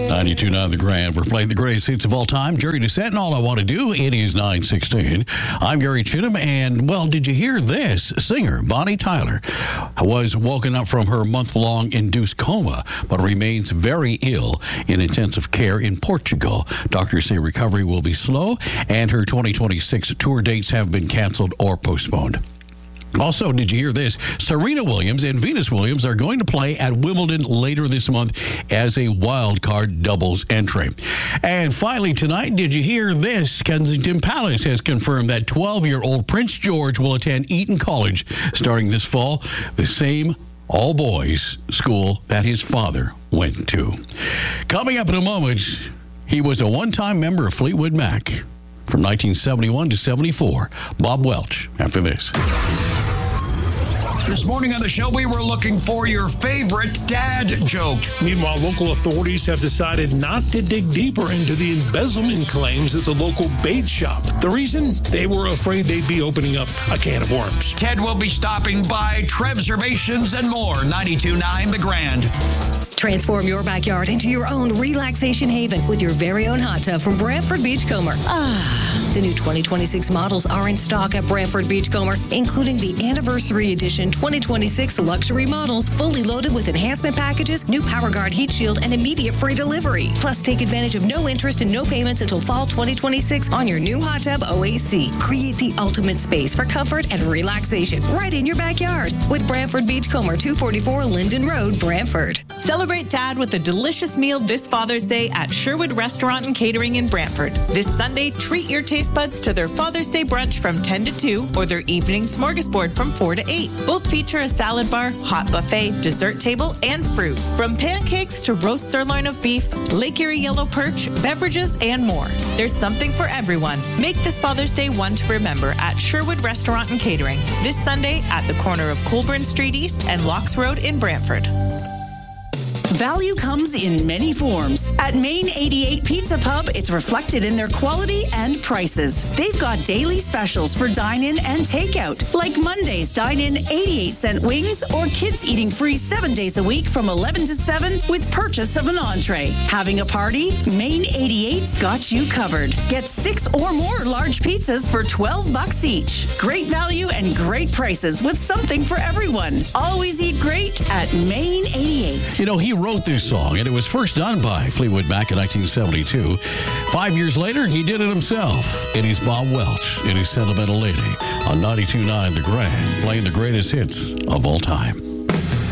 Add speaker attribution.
Speaker 1: 92.9 The Grand. We're playing the greatest hits of all time. Jerry Doucette and All I Want to Do. It is 9:16. I'm Gary Chittum, and, well, did you hear this? Singer Bonnie Tyler was woken up from her month-long induced coma, but remains very ill in intensive care in Portugal. Doctors say recovery will be slow, and her 2026 tour dates have been canceled or postponed. Also, did you hear this? Serena Williams and Venus Williams are going to play at Wimbledon later this month as a wild card doubles entry. And finally tonight, did you hear this? Kensington Palace has confirmed that 12-year-old Prince George will attend Eton College starting this fall, the same all-boys school that his father went to. Coming up in a moment, he was a one-time member of Fleetwood Mac from 1971 to 74. Bob Welch after this.
Speaker 2: This morning on the show, we were looking for your favorite dad joke.
Speaker 3: Meanwhile, local authorities have decided not to dig deeper into the embezzlement claims at the local bait shop. The reason? They were afraid they'd be opening up a can of worms.
Speaker 2: Ted will be stopping by Trevservations and more. 92.9 The Grand.
Speaker 4: Transform your backyard into your own relaxation haven with your very own hot tub from Brantford Beachcomber. The new 2026 models are in stock at Brantford Beachcomber, including the Anniversary Edition 2026 luxury models, fully loaded with enhancement packages, new PowerGuard heat shield, and immediate free delivery. Plus, take advantage of no interest and no payments until fall 2026 on your new hot tub OAC. Create the ultimate space for comfort and relaxation right in your backyard with Brantford Beachcomber, 244 Linden Road, Brantford.
Speaker 5: Celebrate Dad with a delicious meal this Father's Day at Sherwood Restaurant and Catering in Brantford. This Sunday, treat your taste buds to their Father's Day brunch from 10 to 2 or their evening smorgasbord from 4 to 8. Both feature a salad bar, hot buffet, dessert table, and fruit. From pancakes to roast sirloin of beef, Lake Erie yellow perch, beverages, and more. There's something for everyone. Make this Father's Day one to remember at Sherwood Restaurant and Catering. This Sunday at the corner of Colburn Street East and Locks Road in Brantford.
Speaker 6: Value comes in many forms. At Main 88 Pizza Pub, it's reflected in their quality and prices. They've got daily specials for dine-in and takeout, like Monday's dine-in 88-cent wings or kids eating free 7 days a week from 11 to 7 with purchase of an entree. Having a party? Main 88's got you covered. Get 6 or more large pizzas for $12 each. Great value and great prices with something for everyone. Always eat great at Main 88.
Speaker 1: You know, he wrote this song, and it was first done by Fleetwood Mac in 1972. 5 years later, he did it himself. It is Bob Welch. It is Sentimental Lady on 92.9 The Grand, playing the greatest hits of all time.